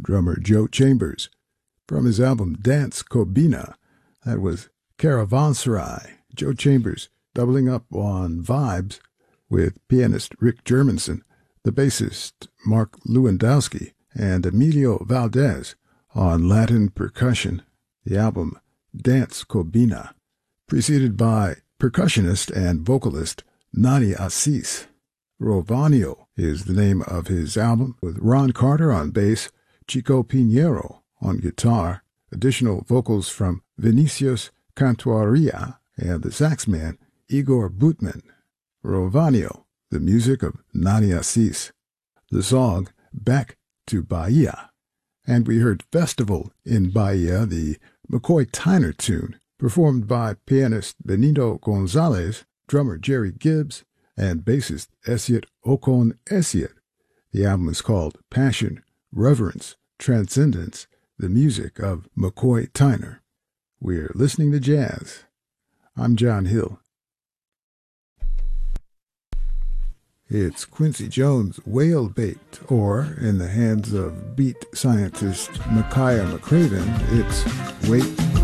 drummer Joe Chambers. From his album Dance Kobina, that was Caravanserai, Joe Chambers doubling up on vibes with pianist Rick Germanson, the bassist Mark Lewandowski, and Emilio Valdez on Latin percussion. The album Dance Kobina, preceded by percussionist and vocalist Nani Assis. Rovanio is the name of his album, with Ron Carter on bass, Chico Pinheiro on guitar, additional vocals from Vinicius Cantuaria, and the saxman Igor Boutman. Rovanio, the music of Nani Assis. The song Back to Bahia. And we heard Festival in Bahia, the McCoy Tyner tune, performed by pianist Benito Gonzalez, drummer Jerry Gibbs, and bassist Esiet Okon Esiet. The album is called Passion, Reverence, Transcendence, the music of McCoy Tyner. We're listening to jazz. I'm John Hill. It's Quincy Jones' Whale Bait, or, in the hands of beat scientist Micaiah McCraven, it's Wait